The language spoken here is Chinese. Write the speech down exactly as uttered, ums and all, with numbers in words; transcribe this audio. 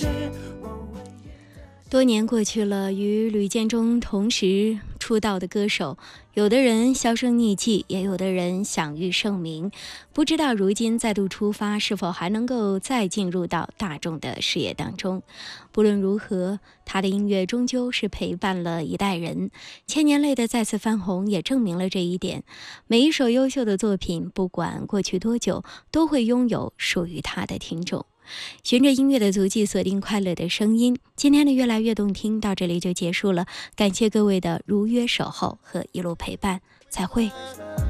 多年过去了，与吕建中同时出道的歌手，有的人销声匿迹，也有的人享誉盛名。不知道如今再度出发，是否还能够再进入到大众的视野当中。不论如何，他的音乐终究是陪伴了一代人。千年类的再次翻红，也证明了这一点。每一首优秀的作品，不管过去多久，都会拥有属于他的听众。循着音乐的足迹，锁定快乐的声音。今天的越来越动听到这里就结束了，感谢各位的如约守候和一路陪伴，再会。